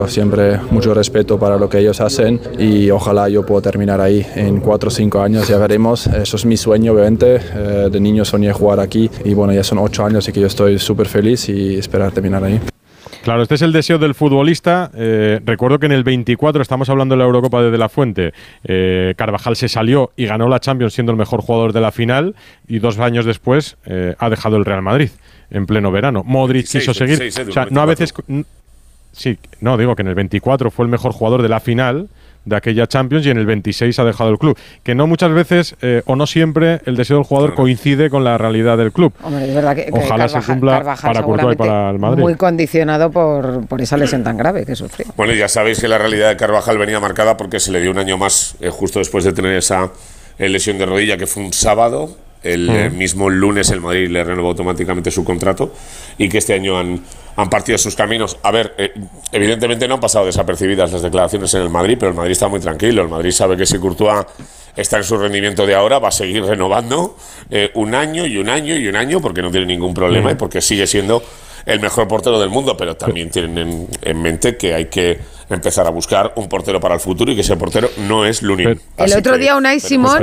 Siempre mucho respeto para lo que ellos hacen y ojalá yo pueda terminar ahí en 4 o 5 años, ya veremos. Eso es mi sueño, obviamente. De niño soñé jugar aquí y bueno, ya son 8 años y que yo estoy súper feliz y esperar terminar ahí. Claro, este es el deseo del futbolista. Recuerdo que en el 24, estamos hablando de la Eurocopa de De La Fuente, Carvajal se salió y ganó la Champions siendo el mejor jugador de la final y 2 años después ha dejado el Real Madrid en pleno verano. Modric quiso seguir. O sea, no a veces... Sí, no, digo que en el 24 fue el mejor jugador de la final de aquella Champions y en el 26 ha dejado el club. Que no muchas veces o no siempre el deseo del jugador coincide con la realidad del club. Hombre, es verdad que ojalá se cumpla para Courtois y para el Madrid. Muy condicionado por esa lesión tan grave que sufrió. Bueno, ya sabéis que la realidad de Carvajal venía marcada porque se le dio un año más justo después de tener esa lesión de rodilla, que fue un sábado. El mismo lunes el Madrid le renovó automáticamente su contrato y que este año han partido sus caminos. A ver, evidentemente no han pasado desapercibidas las declaraciones en el Madrid, pero el Madrid está muy tranquilo. El Madrid sabe que si Courtois está en su rendimiento de ahora, va a seguir renovando un año y un año y un año porque no tiene ningún problema y porque sigue siendo el mejor portero del mundo, pero también tienen en mente que hay que empezar a buscar un portero para el futuro y que ese portero no es Lunin. El otro día Unai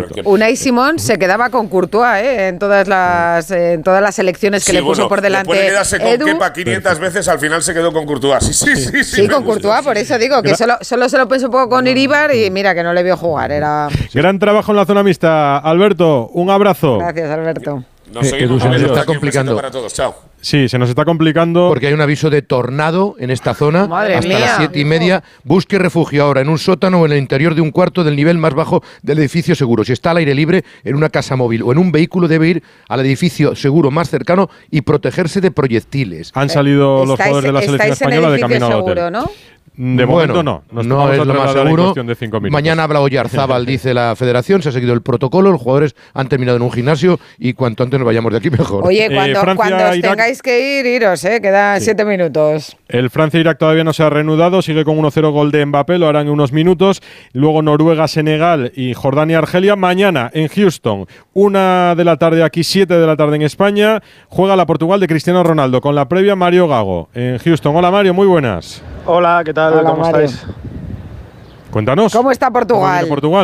Simón se quedaba con Courtois en todas las selecciones que le puso por delante. Puede quedarse con Kepa 500 veces, al final se quedó con Courtois. Sí, con Courtois, por eso digo que solo se lo pensó un poco con Iríbar y mira que no le vio jugar. Gran trabajo en la zona mixta, Alberto. Un abrazo. Gracias, Alberto. Se nos está complicando. Para todos. Chao. Sí, se nos está complicando. Porque hay un aviso de tornado en esta zona. Madre hasta mía, las 7:30. Busque refugio ahora en un sótano o en el interior de un cuarto del nivel más bajo del edificio seguro. Si está al aire libre, en una casa móvil o en un vehículo, debe ir al edificio seguro más cercano y protegerse de proyectiles. Han salido los jugadores de la selección española de camino al hotel. Seguro, ¿no? De momento no. No es lo más seguro. Mañana habla Oyarzábal, dice la federación. Se ha seguido el protocolo. Los jugadores han terminado en un gimnasio y cuanto antes nos vayamos de aquí mejor. Oye, cuando os tengáis que ir, iros, quedan 7 minutos. El Francia-Irak todavía no se ha reanudado. Sigue con 1-0 gol de Mbappé. Lo harán en unos minutos. Luego Noruega-Senegal y Jordania-Argelia. Mañana en Houston, 1 de la tarde aquí, 7 de la tarde en España. Juega la Portugal de Cristiano Ronaldo. Con la previa, Mario Gago en Houston. Hola, Mario. Muy buenas. Hola, ¿qué tal? Hola, ¿Cómo Mario. estáis? Cuéntanos. ¿Cómo está Portugal?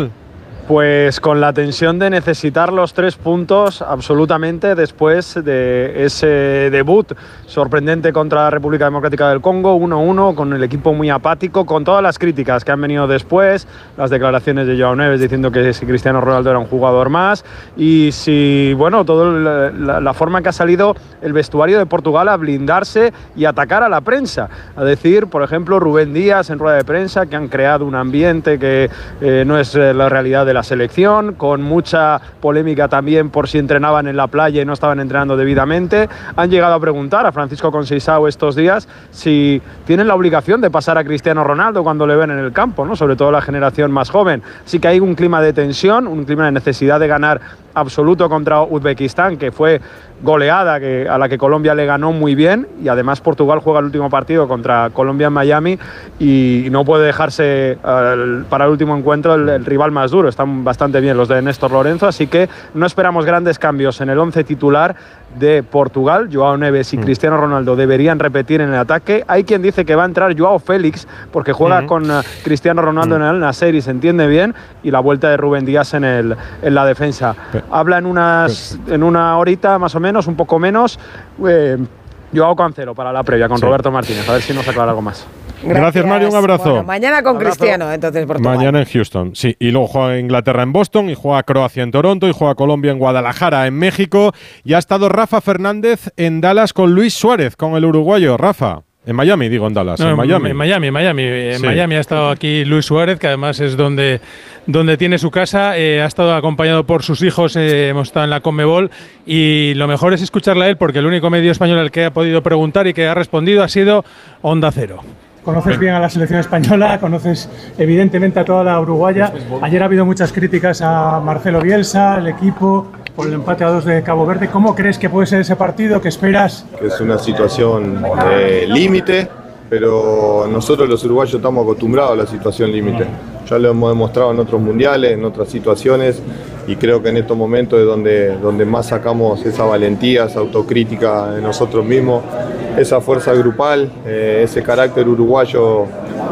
Pues con la tensión de necesitar los 3 puntos absolutamente después de ese debut sorprendente contra la República Democrática del Congo, 1-1, con el equipo muy apático, con todas las críticas que han venido después, las declaraciones de Joao Neves diciendo que si Cristiano Ronaldo era un jugador más y si, bueno, toda la forma que ha salido el vestuario de Portugal a blindarse y atacar a la prensa, a decir, por ejemplo, Rubén Díaz en rueda de prensa que han creado un ambiente que no es la realidad de la selección, con mucha polémica también por si entrenaban en la playa y no estaban entrenando debidamente. Han llegado a preguntar a Francisco Conceição estos días si tienen la obligación de pasar a Cristiano Ronaldo cuando le ven en el campo, ¿no? Sobre todo la generación más joven. Así que hay un clima de tensión, un clima de necesidad de ganar absoluto contra Uzbekistán, que fue goleada, a la que Colombia le ganó muy bien, y además Portugal juega el último partido contra Colombia en Miami y no puede dejarse para el último encuentro el rival más duro. Están bastante bien los de Néstor Lorenzo, así que no esperamos grandes cambios en el 11 titular de Portugal. Joao Neves y Cristiano Ronaldo deberían repetir en el ataque. Hay quien dice que va a entrar Joao Félix porque juega con Cristiano Ronaldo en el Al-Nassr y se entiende bien, y la vuelta de Rubén Díaz en la defensa. Habla en una horita más o menos, un poco menos, Joao Cancelo para la previa con Roberto Martínez, a ver si nos aclara algo más. Gracias, Mario, un abrazo. Bueno, mañana con Cristiano, entonces Portugal. Mañana en Houston, sí. Y luego juega Inglaterra en Boston, y juega Croacia en Toronto, y juega Colombia en Guadalajara, en México. Y ha estado Rafa Fernández en Dallas con Luis Suárez, con el uruguayo. Rafa. En Miami, digo, en Dallas. No, en Miami. En Miami ha estado aquí Luis Suárez, que además es donde tiene su casa. Ha estado acompañado por sus hijos, hemos estado en la Conmebol, y lo mejor es escucharle a él, porque el único medio español al que ha podido preguntar y que ha respondido ha sido Onda Cero. Conoces bien a la selección española, conoces evidentemente a toda la uruguaya. Ayer ha habido muchas críticas a Marcelo Bielsa, al equipo, por el empate a 2 de Cabo Verde. ¿Cómo crees que puede ser ese partido? ¿Qué esperas? Que es una situación límite, pero nosotros los uruguayos estamos acostumbrados a la situación límite. Ya lo hemos demostrado en otros mundiales, en otras situaciones, y creo que en estos momentos es donde más sacamos esa valentía, esa autocrítica de nosotros mismos, esa fuerza grupal, ese carácter uruguayo